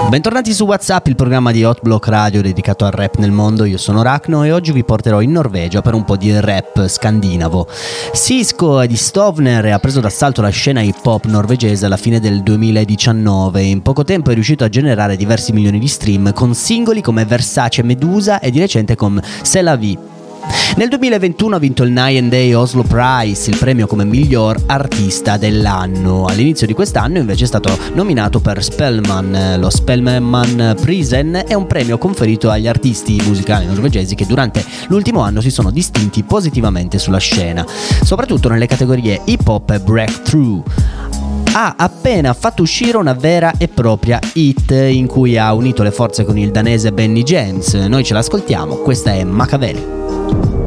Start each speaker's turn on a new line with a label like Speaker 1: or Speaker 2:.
Speaker 1: Bentornati su WhatsApp, il programma di Hot Block Radio dedicato al rap nel mondo. Io sono Rachno e oggi vi porterò in Norvegia per un po' di rap scandinavo. Sisko di Stovner ha preso d'assalto la scena hip hop norvegese alla fine del 2019 e in poco tempo è riuscito a generare diversi milioni di stream con singoli come Versace Medusa e di recente con C'est la vie. Nel 2021 ha vinto il 9 Day Oslo Prize, il premio come miglior artista dell'anno. All'inizio di quest'anno invece è stato nominato per Spellemann. Lo Spellemann-prisen è un premio conferito agli artisti musicali norvegesi che durante l'ultimo anno si sono distinti positivamente sulla scena, soprattutto nelle categorie hip hop e breakthrough. Ha appena fatto uscire una vera e propria hit in cui ha unito le forze con il danese Benny James. Noi ce l'ascoltiamo, questa è Machiavelli.